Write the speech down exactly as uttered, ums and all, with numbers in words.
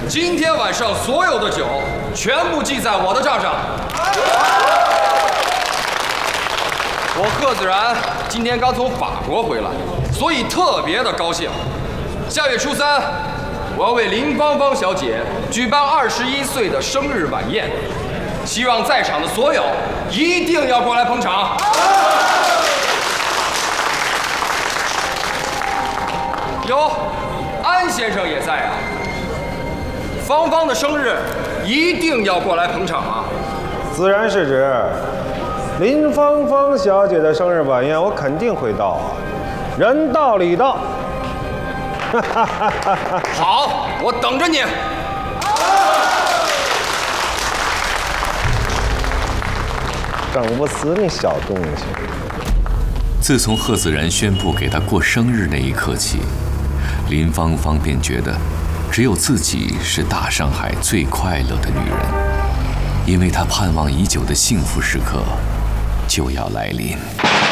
今天晚上所有的酒全部记在我的账上。我贺子然今天刚从法国回来，所以特别的高兴。下月初三，我要为林芳芳小姐举办二十一岁的生日晚宴，希望在场的所有一定要过来捧场。哟，安先生也在啊。芳芳的生日一定要过来捧场啊！ 自然是指林芳芳小姐的生日晚宴，我肯定会到啊，人到礼到。 好，我等着你。 整不死你小东西！ 自从贺子然宣布给他过生日那一刻起，林芳芳便觉得，只有自己是大上海最快乐的女人，因为她盼望已久的幸福时刻就要来临。